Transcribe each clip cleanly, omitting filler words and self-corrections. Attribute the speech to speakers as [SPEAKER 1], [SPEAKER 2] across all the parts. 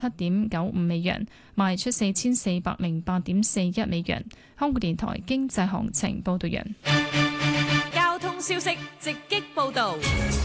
[SPEAKER 1] 7.95美元，賣出4408.41美元。香港電台經濟行情報道完。
[SPEAKER 2] 交通消息直擊報導。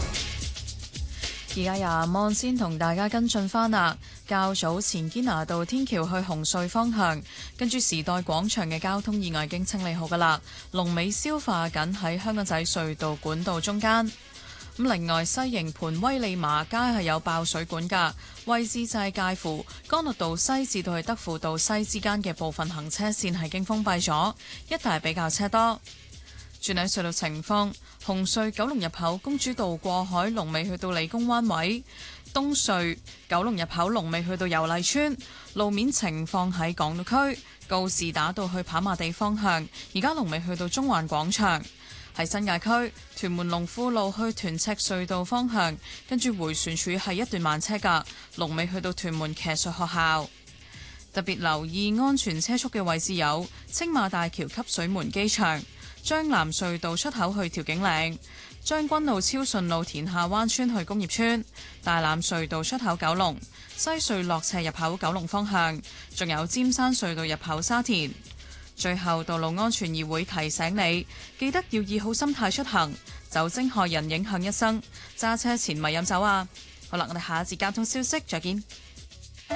[SPEAKER 3] 而家由阿芒先同大家跟進返啦。較早前堅拿道天橋去紅隧方向，跟住時代廣場嘅交通意外已經清理好㗎啦，龍尾消化緊喺香港仔隧道管道中間。咁另外西營盤威利麻街係有爆水管㗎，位置就係介乎干諾道西至到去德輔道西之間嘅部分行車線係經封閉咗，一帶比較車多。轉喺隧道情況，紅隧九龍入口公主道過海龍尾去到理工灣位，東隧九龍入口龍尾去到油麗邨。路面情況喺港島區告士打道去跑馬地方向，而家龍尾去到中環廣場。喺新界區屯門龍富路去屯赤隧道方向，跟住迴旋處係一段慢車㗎，龍尾去到屯門騎術學校。特別留意安全車速嘅位置有青馬大橋汲水門機場、將南隧道出口去調景嶺、將軍澳超順路田下灣村去工業村、大欖隧道出口九龍、西隧落斜入口九龍方向，仲有尖山隧道入口沙田。最後，道路安全議會提醒你，記得要以好心態出行，酒精害人影響一生，揸車前咪飲酒啊！好啦，我哋下一節交通消息再見。